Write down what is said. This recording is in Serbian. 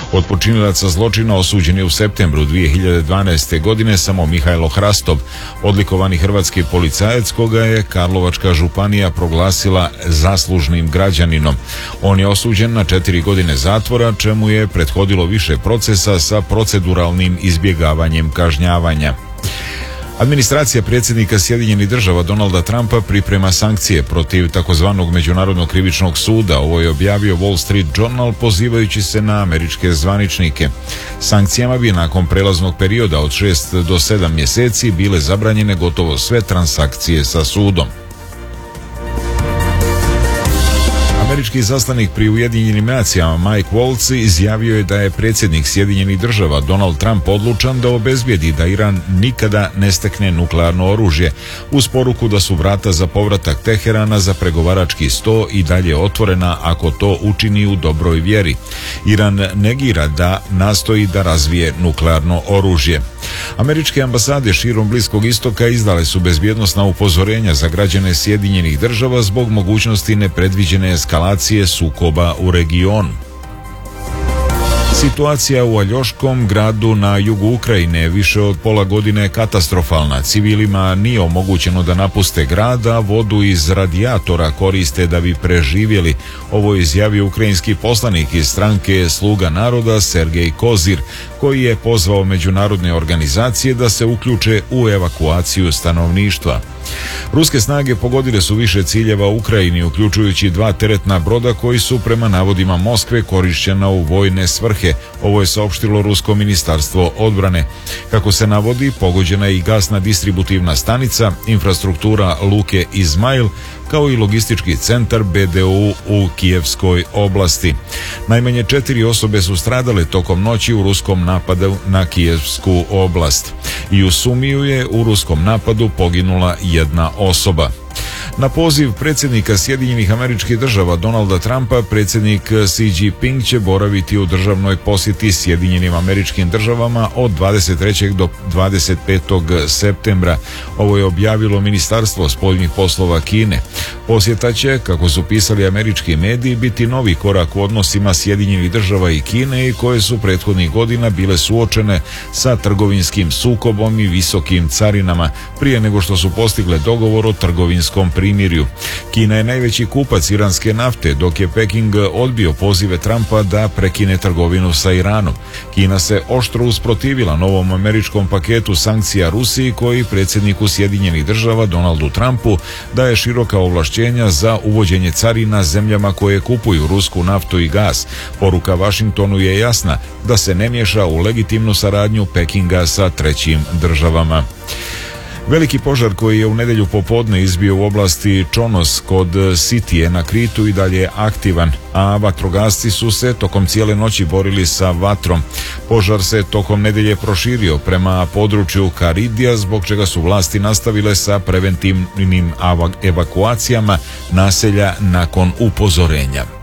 Od počinilaca zločina osuđen je u septembru 2012. godine samo Mihajlo Hrastov, odlikovani hrvatski policajac koga je Karlovačka županija proglasila zaslužnim građaninom. On je osuđen na 4 godine zatvora, čemu je prethodilo više procesa sa proceduralnim izbjegavanjem kažnjavanja. Administracija predsjednika Sjedinjenih Država Donalda Trumpa priprema sankcije protiv takozvanog Međunarodnog krivičnog suda. Ovo je objavio Wall Street Journal pozivajući se na američke zvaničnike. Sankcijama bi nakon prelaznog perioda od 6 do 7 mjeseci bile zabranjene gotovo sve transakcije sa sudom. Američki izaslanik pri Ujedinjenim nacijama Mike Waltz izjavio je da je predsjednik Sjedinjenih Država Donald Trump odlučan da obezbijedi da Iran nikada ne stekne nuklearno oružje, uz poruku da su vrata za povratak Teherana za pregovarački sto i dalje otvorena ako to učini u dobroj vjeri. Iran negira da nastoji da razvije nuklearno oružje. Američke ambasade širom Bliskog istoka izdale su bezbjednosna upozorenja za građane Sjedinjenih Država zbog mogućnosti nepredviđene eskalacije sukoba u regionu. Situacija u Aljoškom gradu na jugu Ukrajine više od pola godine je katastrofalna. Civilima nije omogućeno da napuste grad, a vodu iz radijatora koriste da bi preživjeli. Ovo je izjavio ukrajinski poslanik iz stranke Sluga naroda Sergej Kozir, koji je pozvao međunarodne organizacije da se uključe u evakuaciju stanovništva. Ruske snage pogodile su više ciljeva u Ukrajini, uključujući 2 teretna broda koji su prema navodima Moskve korišćena u vojne svrhe. Ovo je saopštilo Rusko ministarstvo odbrane. Kako se navodi, pogođena je i gasna distributivna stanica, infrastruktura luke Izmail, kao i logistički centar BDU u Kijevskoj oblasti. Najmanje 4 osobe su stradale tokom noći u ruskom napadu na Kijevsku oblast. I u Sumiju je u ruskom napadu poginula 1 osoba. Na poziv predsjednika Sjedinjenih Američkih Država Donalda Trumpa, predsjednik Xi Jinping će boraviti u državnoj posjeti Sjedinjenim Američkim Državama od 23. do 25. septembra. Ovo je objavilo Ministarstvo spoljnih poslova Kine. Posjeta će, kako su pisali američki mediji, biti novi korak u odnosima Sjedinjenih Država i Kine, i koje su prethodnih godina bile suočene sa trgovinskim sukobom i visokim carinama prije nego što su postigle dogovor o trgovinskom primirju. Kina je najveći kupac iranske nafte, dok je Peking odbio pozive Trumpa da prekine trgovinu sa Iranom. Kina se oštro usprotivila novom američkom paketu sankcija Rusiji, koji predsjedniku Sjedinjenih Država Donaldu Trumpu daje široka ovlašćenja za uvođenje carina zemljama koje kupuju rusku naftu i gas. Poruka Vašingtonu je jasna, da se ne miješa u legitimnu saradnju Pekinga sa trećim državama. Veliki požar koji je u nedjelju popodne izbio u oblasti Čonos kod Sitije na Kritu i dalje je aktivan, a vatrogasci su se tokom cijele noći borili sa vatrom. Požar se tokom nedjelje proširio prema području Karidija, zbog čega su vlasti nastavile sa preventivnim evakuacijama naselja nakon upozorenja.